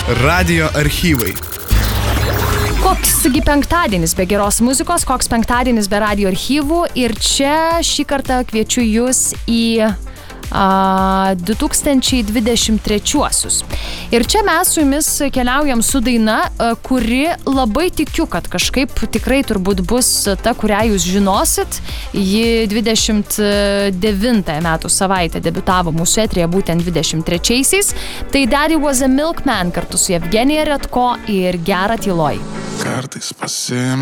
Radio archyvai. Koksgi penktadienis be geros muzikos, koks penktadienis be radio archyvų ir čia šį kartą kviečiu jūs į 2023-uosius. Ir čia mes su jumis keliaujam su daina, kuri labai tikiu, kad kažkaip tikrai turbūt bus ta, kurią jūs žinosit. Ji 29 metų savaitę debiutavo mūsų eteryje būtent 23-aisiais. Tai Daddy Was a Milkman kartu su Evgenija Redko ir Gera tyloj. Kartais pasiima